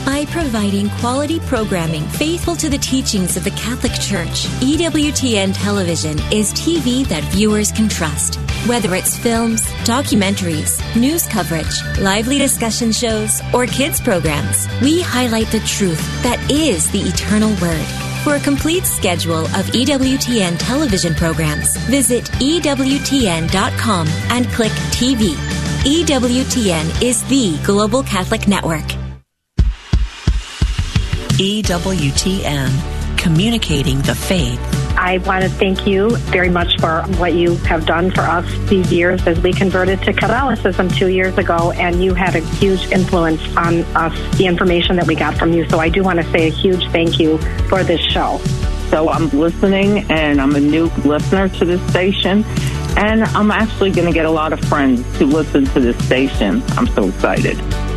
By providing quality programming faithful to the teachings of the Catholic Church, EWTN Television is TV that viewers can trust. Whether it's films, documentaries, news coverage, lively discussion shows, or kids programs, we highlight the truth that is the eternal Word. For a complete schedule of EWTN television programs, visit EWTN.com and click TV. EWTN is the Global Catholic Network. EWTN, communicating the faith. I want to thank you very much for what you have done for us these years as we converted to Catholicism 2 years ago, and you had a huge influence on us, the information that we got from you. So I do want to say a huge thank you for this show. So I'm listening, and I'm a new listener to this station, and I'm actually going to get a lot of friends to listen to this station. I'm so excited.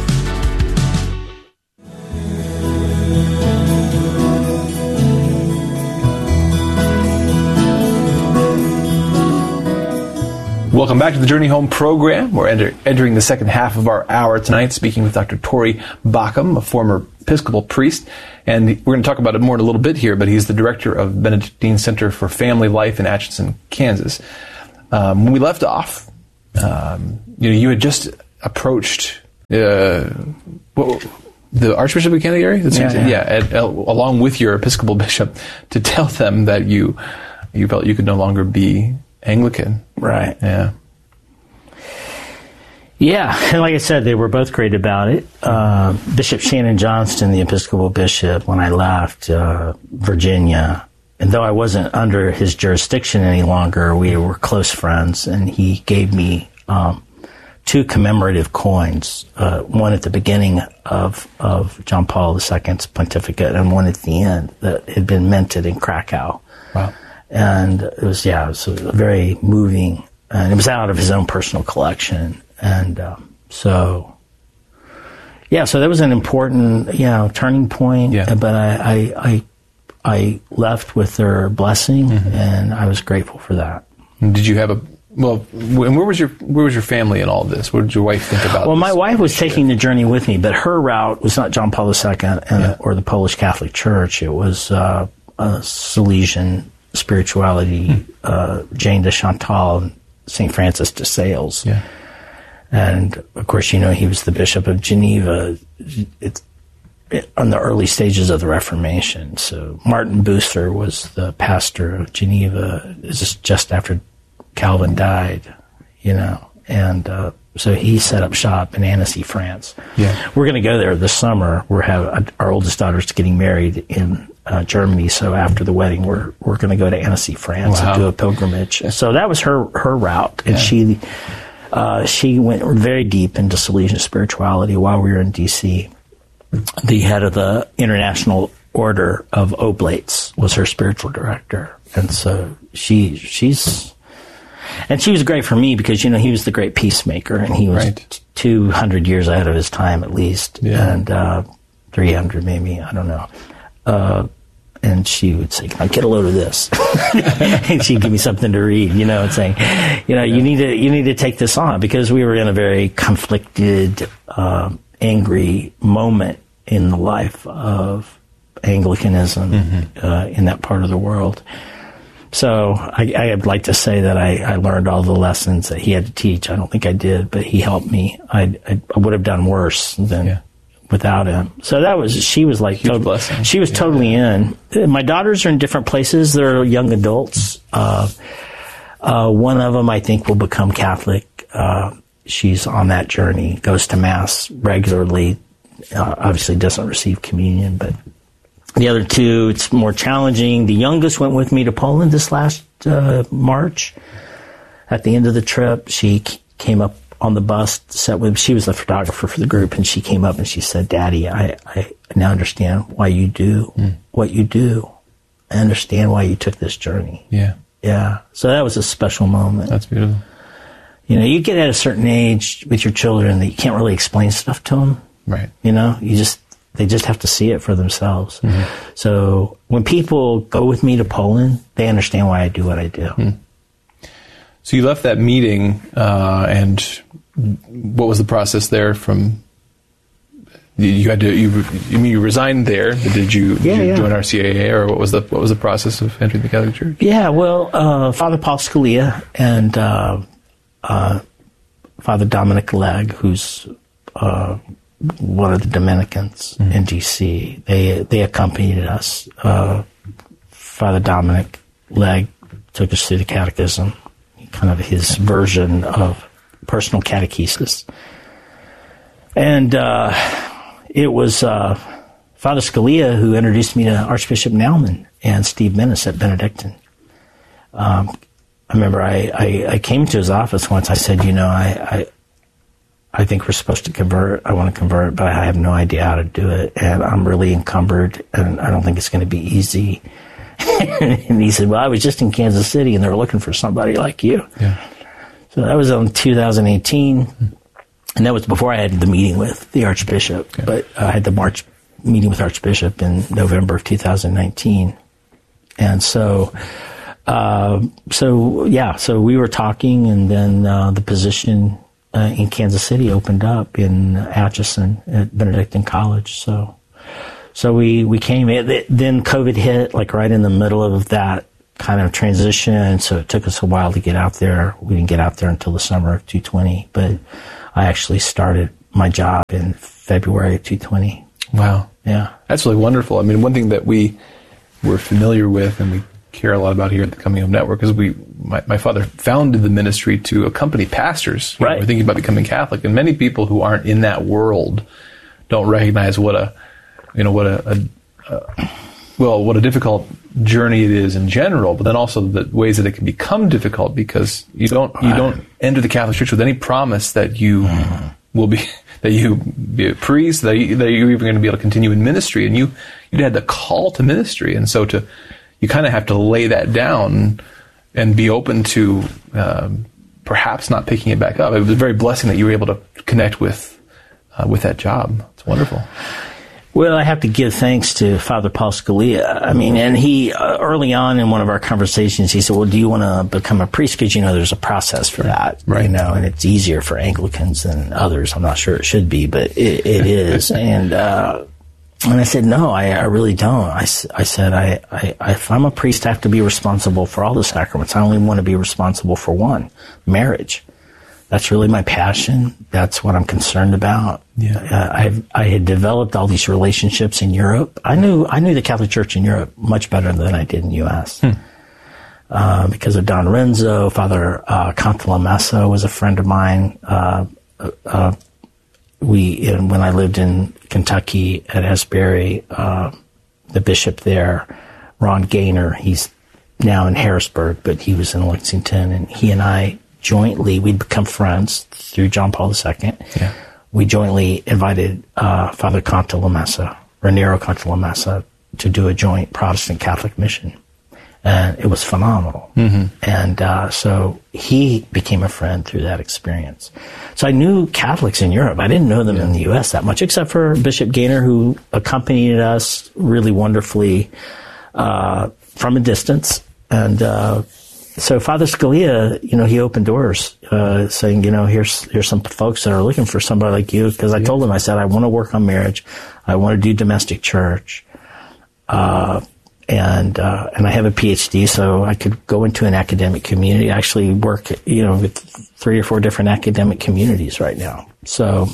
Welcome back to the Journey Home program. We're entering the second half of our hour tonight, speaking with Dr. Tory Bauckham, a former Episcopal priest. And we're going to talk about it more in a little bit here, but he's the director of Benedictine Center for Family Life in Atchison, Kansas. When we left off, you had just approached the Archbishop of Canterbury? Along with your Episcopal bishop, to tell them that you felt you could no longer be Anglican. Right. Yeah. Yeah, and like I said, they were both great about it. Bishop Shannon Johnston, the Episcopal bishop, when I left Virginia, and though I wasn't under his jurisdiction any longer, we were close friends, and he gave me 2 commemorative coins, one at the beginning of John Paul II's pontificate and one at the end that had been minted in Krakow. Wow. And it was very moving, and it was out of his own personal collection. And so that was an important, turning point. Yeah. But I left with their blessing, and I was grateful for that. Did you have and where was your family in all of this? What did your wife think about? Well, my wife was taking the journey with me, but her route was not John Paul II or the Polish Catholic Church. It was Salesian spirituality, Jane de Chantal and St. Francis de Sales. Yeah. And, of course, he was the Bishop of Geneva on the early stages of the Reformation. So Martin Bucer was the pastor of Geneva just after Calvin died, and so he set up shop in Annecy, France. Yeah. We're going to go there this summer. Our oldest daughter's getting married in Germany, so after the wedding, we're going to go to Annecy, France, and do a pilgrimage. So that was her route, and she went very deep into Salesian spirituality while we were in D.C. The head of the International Order of Oblates was her spiritual director, and so she was great for me because, he was the great peacemaker, and he was 200 years ahead of his time at least, and 300 maybe, I don't know. And she would say, "Can I get a load of this?" And she'd give me something to read, and saying, you need to take this on, because we were in a very conflicted, angry moment in the life of Anglicanism in that part of the world. So I'd like to say that I learned all the lessons that he had to teach. I don't think I did, but he helped me. I would have done worse than without him. So she was like, she was totally in. My daughters are in different places. They're young adults. One of them, I think, will become Catholic. She's on that journey, goes to Mass regularly, obviously doesn't receive communion, but the other 2, it's more challenging. The youngest went with me to Poland this last March. At the end of the trip, she came up on the bus, sat with. She was the photographer for the group, and she came up and she said, "Daddy, I now understand why you do what you do. I understand why you took this journey." Yeah. So that was a special moment. That's beautiful. You get at a certain age with your children that you can't really explain stuff to them. Right. They just have to see it for themselves. So when people go with me to Poland, they understand why I do what I do. So you left that meeting, and what was the process there from You had to. You resigned there. Did you join RCIA, or what was the process of entering the Catholic Church? Yeah, well, Father Paul Scalia and Father Dominic Legge, who's one of the Dominicans in D.C., they accompanied us. Father Dominic Legge took us through the catechism, kind of his version of personal catechesis, and it was Father Scalia who introduced me to Archbishop Naumann and Steve Minnis at Benedictine. I remember I came to his office once. I said, I think we're supposed to convert. I want to convert, but I have no idea how to do it, and I'm really encumbered, and I don't think it's going to be easy. And he said, well, I was just in Kansas City, and they were looking for somebody like you. Yeah. So that was in 2018. And that was before I had the meeting with the Archbishop, but I had the March meeting with Archbishop in November of 2019. And so we were talking, and then the position in Kansas City opened up in Atchison at Benedictine College. So we came in. Then COVID hit, like right in the middle of that kind of transition, so it took us a while to get out there. We didn't get out there until the summer of 2020, but I actually started my job in February of 2020. Wow. Yeah. That's really wonderful. I mean, one thing that we're familiar with and we care a lot about here at the Coming Home Network is my father founded the ministry to accompany pastors who were thinking about becoming Catholic. And many people who aren't in that world don't recognize what a difficult journey it is in general, but then also the ways that it can become difficult because you don't enter the Catholic Church with any promise that you will be a priest, that you're even going to be able to continue in ministry, and you had the call to ministry, and so you kind of have to lay that down and be open to perhaps not picking it back up. It was a very blessing that you were able to connect with that job. It's wonderful. Well, I have to give thanks to Father Paul Scalia. I mean, and he, early on in one of our conversations, he said, well, do you want to become a priest? Because, there's a process for that, and it's easier for Anglicans than others. I'm not sure it should be, but it is. And I said, no, I really don't. I said, if I'm a priest, I have to be responsible for all the sacraments. I only want to be responsible for one, marriage. That's really my passion. That's what I'm concerned about. Yeah. I had developed all these relationships in Europe. I knew the Catholic Church in Europe much better than I did in the U.S. Because of Don Renzo. Father Cantalamessa was a friend of mine. When I lived in Kentucky at Asbury, the bishop there, Ron Gaynor, he's now in Harrisburg, but he was in Lexington, and he and I jointly, we'd become friends through John Paul II. Yeah. We jointly invited Father Cantalamessa, Raniero Cantalamessa, to do a joint Protestant Catholic mission. And it was phenomenal. Mm-hmm. And so he became a friend through that experience. So I knew Catholics in Europe. I didn't know them in the U.S. that much, except for Bishop Gaynor, who accompanied us really wonderfully from a distance. And so Father Scalia, he opened doors, saying, here's some folks that are looking for somebody like you. Because I told him, I said, I want to work on marriage. I want to do domestic church. And I have a PhD, so I could go into an academic community. I actually work, with 3 or 4 different academic communities right now. So,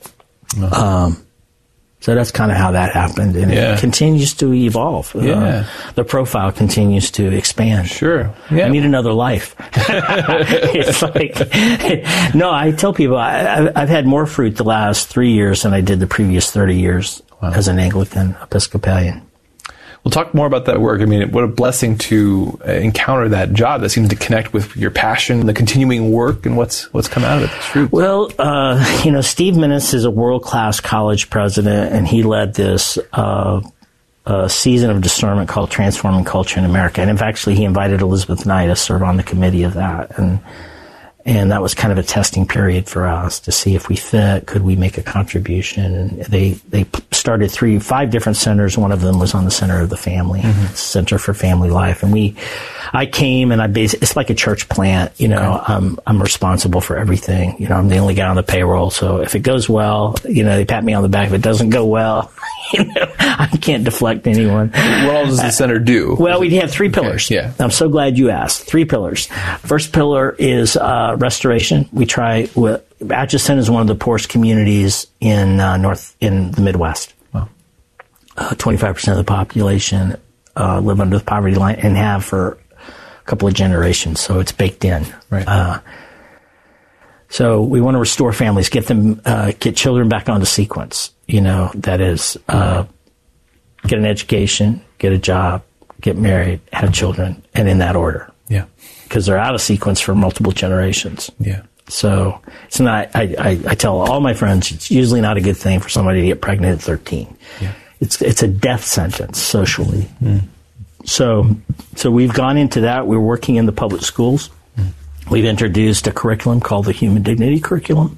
so that's kind of how that happened, and it continues to evolve. The profile continues to expand. Sure. Yeah. I need another life. It's like, no, I tell people I've had more fruit the last 3 years than I did the previous 30 years as an Anglican Episcopalian. We'll talk more about that work. I mean, what a blessing to encounter that job that seems to connect with your passion, the continuing work, and what's come out of it. That's true. Well, Steve Minnis is a world-class college president, and he led this season of discernment called Transforming Culture in America. And in fact, he invited Elizabeth and I to serve on the committee of that. And that was kind of a testing period for us to see if we fit, could we make a contribution. And they started 5 different centers. One of them was on the Center of the Family, Center for Family Life. And I came and it's like a church plant, you know, okay. I'm responsible for everything. You know, I'm the only guy on the payroll. So if it goes well, you know, they pat me on the back. If it doesn't go well, you know, I can't deflect anyone. What all does the center do? Well, we have 3 pillars. Okay. Yeah. I'm so glad you asked. 3 pillars. First pillar is restoration. We try Atchison is one of the poorest communities in the Midwest. Wow. 25% of the population live under the poverty line and have for a couple of generations, so it's baked in. Right. So we want to restore families, get children back onto sequence. You know, that is, get an education, get a job, get married, have children, and in that order. Yeah. Because they're out of sequence for multiple generations. Yeah. So it's not, I tell all my friends, it's usually not a good thing for somebody to get pregnant at 13. Yeah. It's a death sentence socially. So we've gone into that. We're working in the public schools. We've introduced a curriculum called the Human Dignity Curriculum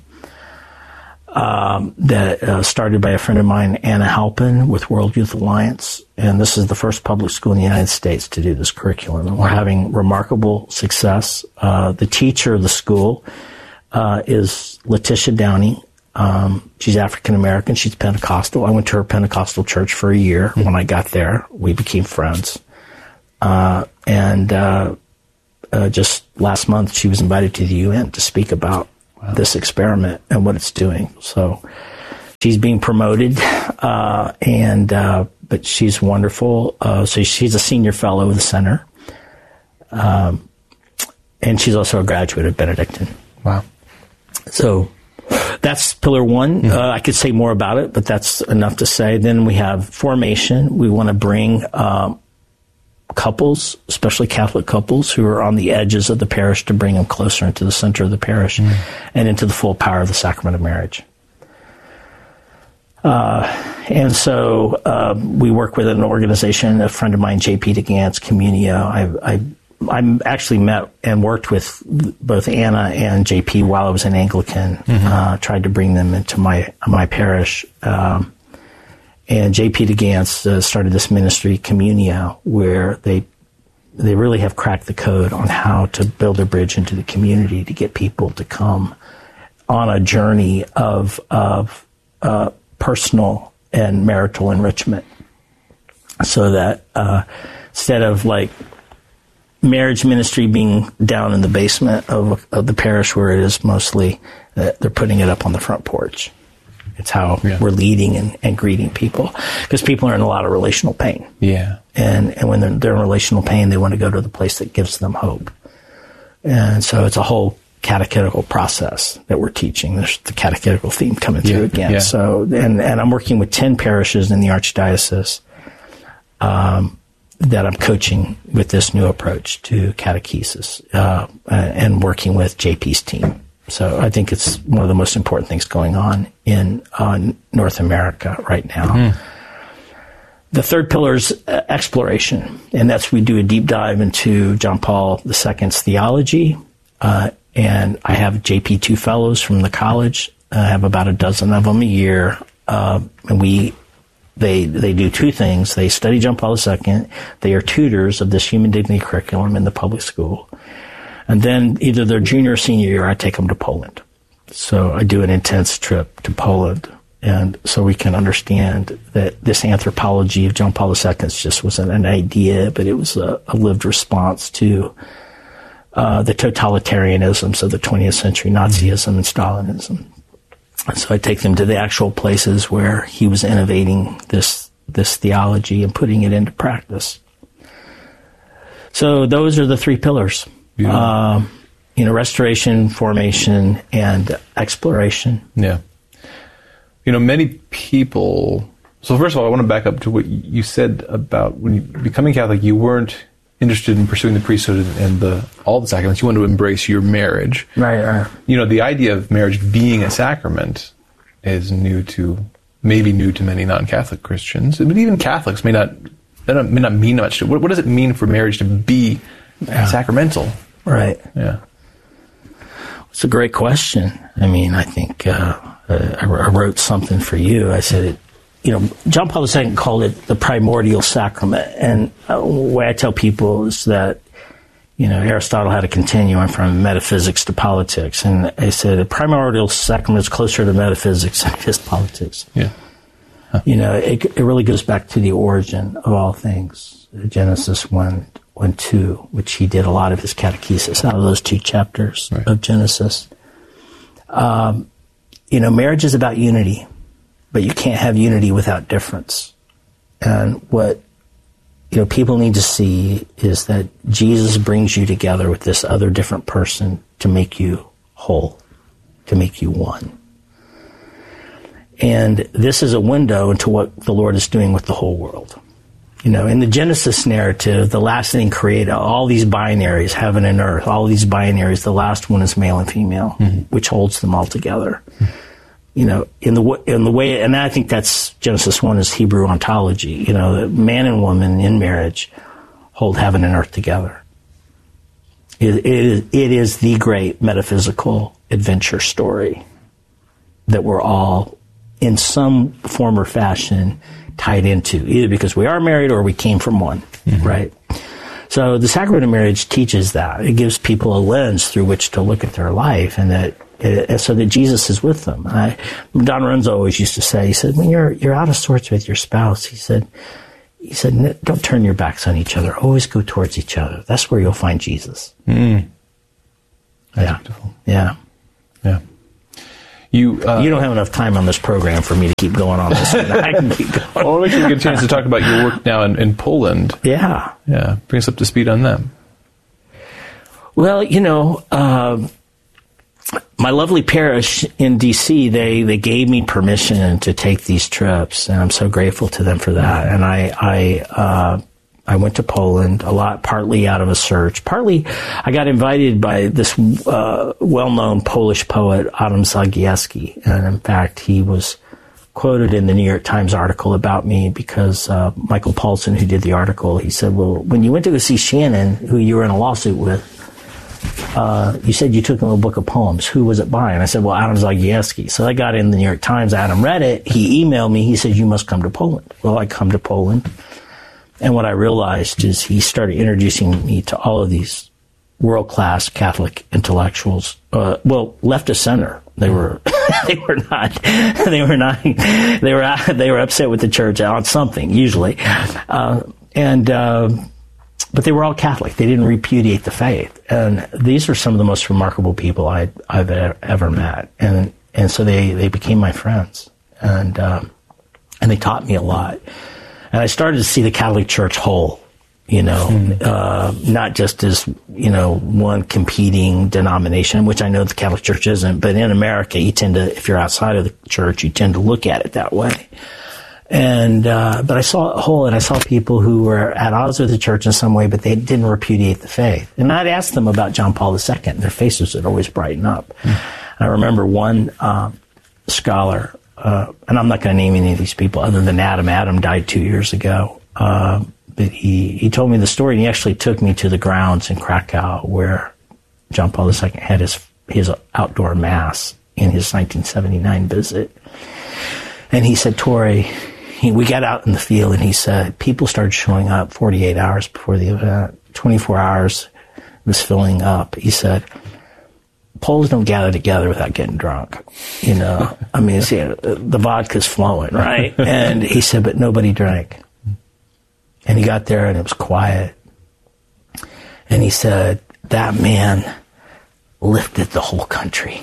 that started by a friend of mine, Anna Halpin, with World Youth Alliance. And this is the first public school in the United States to do this curriculum. And we're having remarkable success. The teacher of the school is Letitia Downey. She's African-American. She's Pentecostal. I went to her Pentecostal church for a year. When I got there, we became friends. Just last month, she was invited to the UN to speak about this experiment and what it's doing. So she's being promoted, but she's wonderful. So she's a senior fellow of the center. And she's also a graduate of Benedictine. Wow. So that's pillar 1. I could say more about it, but that's enough to say. Then we have formation. We want to bring couples, especially Catholic couples who are on the edges of the parish, to bring them closer into the center of the parish and into the full power of the sacrament of marriage. And so we work with an organization, a friend of mine, J.P. DeGance, Communio. I actually met and worked with both Anna and J.P. while I was an Anglican, tried to bring them into my parish. And J.P. DeGance started this ministry, Communio, where they really have cracked the code on how to build a bridge into the community to get people to come on a journey of personal and marital enrichment, so that instead of like marriage ministry being down in the basement of the parish where it is mostly, they're putting it up on the front porch. It's how we're leading and greeting people, because people are in a lot of relational pain. Yeah. And when they're in relational pain, they want to go to the place that gives them hope. And so it's a whole catechetical process that we're teaching. There's the catechetical theme coming through again. Yeah. So, and I'm working with 10 parishes in the Archdiocese that I'm coaching with this new approach to catechesis and working with JP's team. So I think it's one of the most important things going on in North America right now. The third pillar is exploration, and that's we do a deep dive into John Paul II's theology, and I have JP2 fellows from the college. I have about a dozen of them a year, and they do 2 things. They study John Paul II. They are tutors of this Human Dignity curriculum in the public school. And then either their junior or senior year, I take them to Poland. So I do an intense trip to Poland. And so we can understand that this anthropology of John Paul II just wasn't an idea, but it was a lived response to the totalitarianisms of the 20th century, Nazism and Stalinism. And so I take them to the actual places where he was innovating this theology and putting it into practice. So those are the 3 pillars. Yeah. Restoration, formation, and exploration. Yeah. Many people. So first of all, I want to back up to what you said about when you becoming Catholic, you weren't interested in pursuing the priesthood and all the sacraments. You wanted to embrace your marriage. Right. The idea of marriage being a sacrament is new to many non-Catholic Christians, but even Catholics may not mean much to. What does it mean for marriage to be sacramental? Right. Yeah. It's a great question. I mean, I think I wrote something for you. I said, John Paul II called it the primordial sacrament. And the way I tell people is that, Aristotle had a continuum from metaphysics to politics. And I said the primordial sacrament is closer to metaphysics than it is politics. Yeah. Huh. It really goes back to the origin of all things. Genesis 1:2, which he did a lot of his catechesis out of those 2 chapters of Genesis. Marriage is about unity, but you can't have unity without difference. And what people need to see is that Jesus brings you together with this other different person to make you whole, to make you one. And this is a window into what the Lord is doing with the whole world. In the Genesis narrative, the last thing created, all these binaries, heaven and earth, all these binaries, the last one is male and female, which holds them all together. In the way, and I think that's Genesis 1 is Hebrew ontology. Man and woman in marriage hold heaven and earth together. It is the great metaphysical adventure story that we're all, in some form or fashion, tied into, either because we are married or we came from one, right? So the sacrament of marriage teaches that. It gives people a lens through which to look at their life, and so that Jesus is with them. Don Renzo always used to say, he said, when you're out of sorts with your spouse, he said, don't turn your backs on each other. Always go towards each other. That's where you'll find Jesus. That's beautiful. Yeah. You don't have enough time on this program for me to keep going on this one. I can keep going. Well, we should get a chance to talk about your work now in Poland. Yeah. Yeah. Bring us up to speed on them. Well, my lovely parish in D.C., they gave me permission to take these trips, and I'm so grateful to them for that. And I went to Poland a lot, partly out of a search. Partly, I got invited by this well-known Polish poet, Adam Zagierski. And in fact, he was quoted in the New York Times article about me because Michael Paulson, who did the article, he said, well, when you went to go see Shannon, who you were in a lawsuit with, you said you took him a book of poems. Who was it by? And I said, well, Adam Zagierski. So I got in the New York Times. Adam read it. He emailed me. He said, you must come to Poland. Well, I come to Poland. And what I realized is he started introducing me to all of these world-class Catholic intellectuals. Left of center. They were, they were upset with the church on something, usually. But they were all Catholic. They didn't repudiate the faith. And these are some of the most remarkable people I've ever met. And so they became my friends. And they taught me a lot. And I started to see the Catholic Church whole, not just as, one competing denomination, which I know the Catholic Church isn't, but in America, you tend to, if you're outside of the church, you tend to look at it that way. And, but I saw it whole, and I saw people who were at odds with the church in some way, but they didn't repudiate the faith. And I'd ask them about John Paul II, and their faces would always brighten up. I remember one, scholar, and I'm not going to name any of these people other than Adam. Adam died 2 years ago. But he told me the story, and he actually took me to the grounds in Krakow where John Paul II had his outdoor mass in his 1979 visit. And he said, Torrey, we got out in the field, and he said, people started showing up 48 hours before the event. 24 hours was filling up. He said, Poles don't gather together without getting drunk. I mean, the vodka's flowing, right? And he said, but nobody drank. And he got there, and it was quiet. And he said, that man lifted the whole country.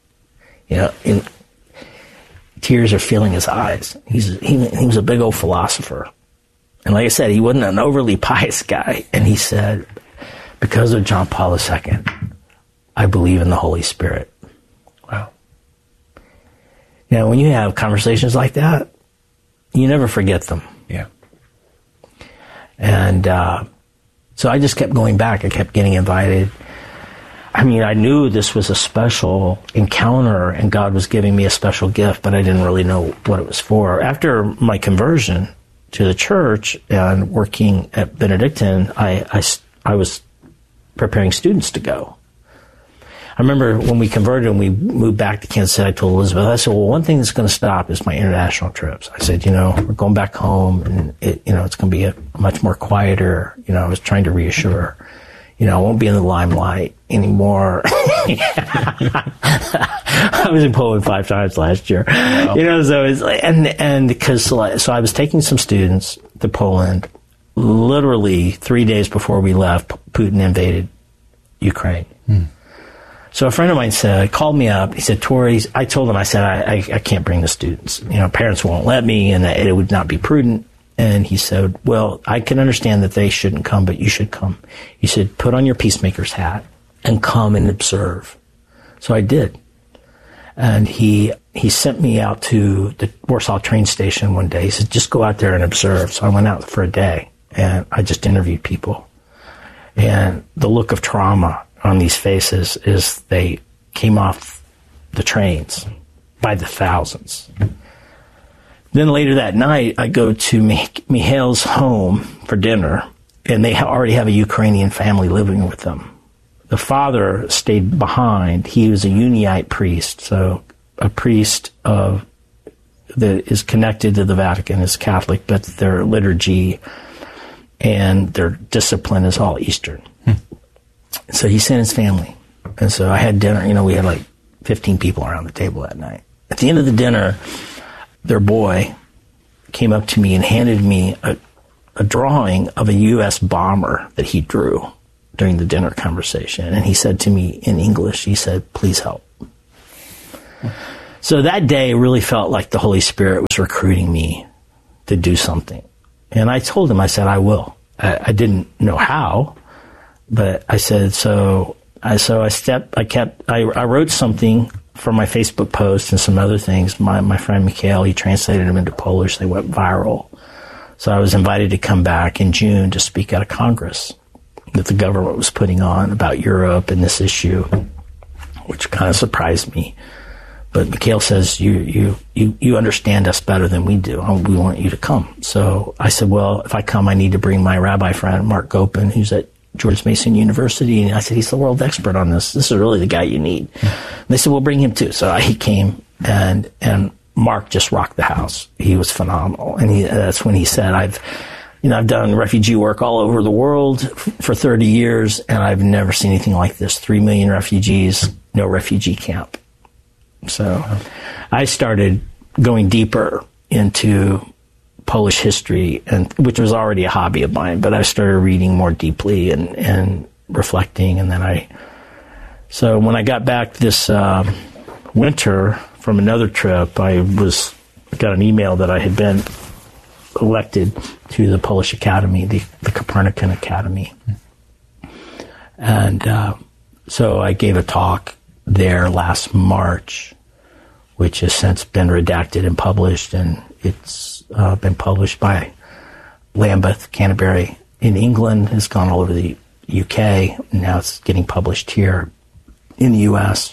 Tears are filling his eyes. He was a big old philosopher. And like I said, he wasn't an overly pious guy. And he said, because of John Paul II, I believe in the Holy Spirit. Wow. When you have conversations like that, you never forget them. Yeah. And so I just kept going back. I kept getting invited. I mean, I knew this was a special encounter, and God was giving me a special gift, but I didn't really know what it was for. After my conversion to the church and working at Benedictine, I was preparing students to go. remember when we converted and we moved back to Kansas City, I told Elizabeth, I said, well, one thing that's going to stop is my international trips. I said, we're going back home and it's going to be a much more quieter, I was trying to reassure her, I won't be in the limelight anymore. I was in Poland 5 times last year, wow. So it's like, and because, so I was taking some students to Poland. Literally 3 days before we left, Putin invaded Ukraine. So a friend of mine called me up. He said, Tori, I told him, I said, I can't bring the students. Parents won't let me, and it would not be prudent. And he said, well, I can understand that they shouldn't come, but you should come. He said, put on your peacemaker's hat and come and observe. So I did. And he sent me out to the Warsaw train station one day. He said, just go out there and observe. So I went out for a day, and I just interviewed people. And the look of trauma on these faces is they came off the trains by the thousands. Then later that night, I go to Mikhail's home for dinner, and they already have a Ukrainian family living with them. The father stayed behind. He was a Unite priest, so a priest that is connected to the Vatican, is Catholic, but their liturgy and their discipline is all Eastern. So he sent his family. And so I had dinner. We had like 15 people around the table that night. At the end of the dinner, their boy came up to me and handed me a drawing of a U.S. bomber that he drew during the dinner conversation. And he said to me in English, he said, please help. So that day really felt like the Holy Spirit was recruiting me to do something. And I told him, I said, I will. I didn't know how, but I said, I wrote something for my Facebook post and some other things. My friend Mikhail, he translated them into Polish. They went viral. So I was invited to come back in June to speak at a Congress that the government was putting on about Europe and this issue, which kind of surprised me. But Mikhail says, you understand us better than we do. We want you to come. So I said, well, if I come, I need to bring my rabbi friend, Mark Gopin, who's at George Mason University. And I said, he's the world expert on this. This is really the guy you need. And they said, well, bring him too. So he came, and Mark just rocked the house. He was phenomenal. And that's when he said, I've done refugee work all over the world for 30 years, and I've never seen anything like this. 3 million refugees, no refugee camp. So I started going deeper into Polish history, which was already a hobby of mine, but I started reading more deeply and reflecting. And then so when I got back this winter from another trip, I got an email that I had been elected to the Polish Academy, the Copernican Academy. And so I gave a talk there last March, which has since been redacted and published, and it's been published by Lambeth, Canterbury in England. It's gone all over the UK, and now it's getting published here in the US.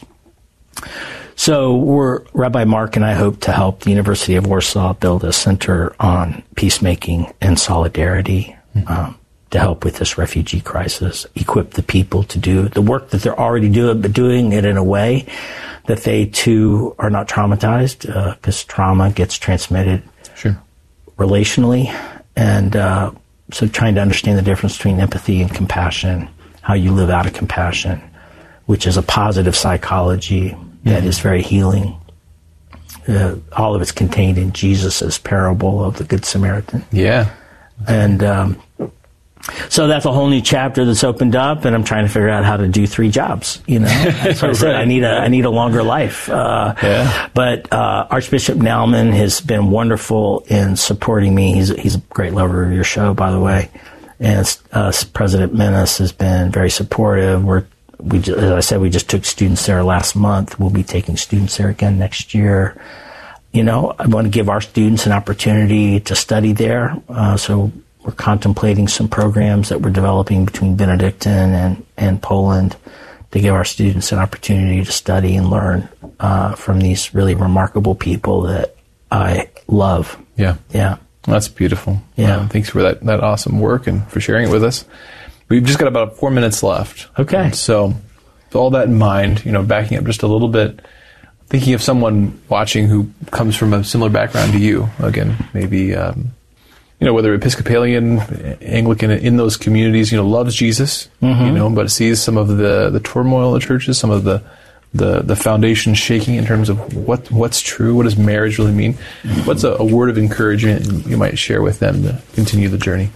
So Rabbi Mark and I hope to help the University of Warsaw build a center on peacemaking and solidarity to help with this refugee crisis, equip the people to do the work that they're already doing, but doing it in a way that they too are not traumatized, because trauma gets transmitted relationally. And so trying to understand the difference between empathy and compassion, how you live out of compassion, which is a positive psychology that is very healing. All of it's contained in Jesus' parable of the Good Samaritan. Yeah. And so that's a whole new chapter that's opened up, and I'm trying to figure out how to do 3 jobs. That's what I said. I need a longer life. But Archbishop Naumann has been wonderful in supporting me. He's a great lover of your show, by the way. And President Menace has been very supportive. As I said, we just took students there last month. We'll be taking students there again next year. I want to give our students an opportunity to study there. So we're contemplating some programs that we're developing between Benedictine and Poland to give our students an opportunity to study and learn from these really remarkable people that I love. Yeah. That's beautiful. Yeah. Thanks for that awesome work and for sharing it with us. We've just got about 4 minutes left. Okay. So So all that in mind, backing up just a little bit, thinking of someone watching who comes from a similar background to you, again, maybe, whether Episcopalian, Anglican, in those communities, loves Jesus, but sees some of the turmoil of churches, some of the foundation shaking in terms of what's true, what does marriage really mean? What's a word of encouragement you might share with them to continue the journey?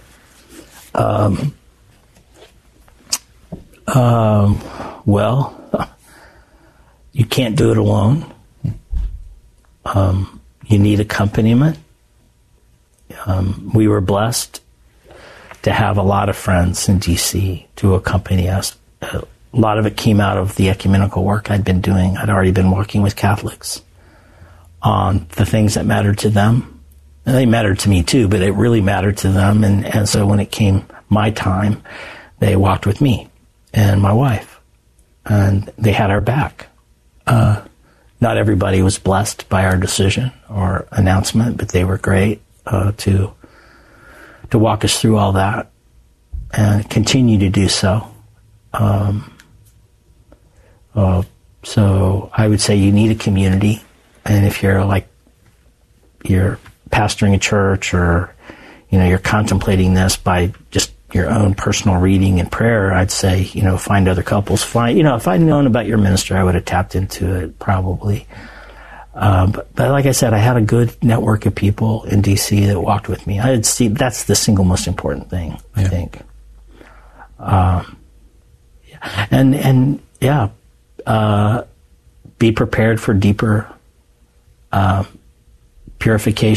Well, you can't do it alone. You need accompaniment. We were blessed to have a lot of friends in D.C. to accompany us. A lot of it came out of the ecumenical work I'd been doing. I'd already been working with Catholics on the things that mattered to them. And they mattered to me too, but it really mattered to them. And so when it came my time, they walked with me and my wife. And they had our back. Not everybody was blessed by our decision or announcement, but they were great to walk us through all that and continue to do so. So I would say you need a community, and if you're pastoring a church or you're contemplating this by just your own personal reading and prayer, I'd say find other couples. If I'd known about your ministry, I would have tapped into it probably. But like I said, I had a good network of people in D.C. that walked with me. That's the single most important thing, I think. Be prepared for deeper purification